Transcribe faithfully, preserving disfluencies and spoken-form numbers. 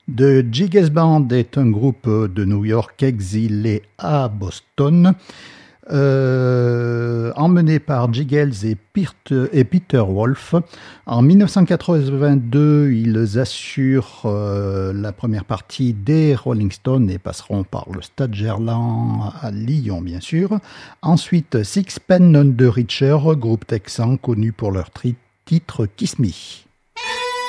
The Jiggles Band est un groupe de New York exilé à Boston, euh, emmené par Jiggles et, et Peter Wolf. En dix-neuf cent quatre-vingt-deux, ils assurent euh, la première partie des Rolling Stones et passeront par le Stade Gerland à Lyon, bien sûr. Ensuite, Sixpence None the Richer, groupe texan connu pour leur tri- titre Kiss Me.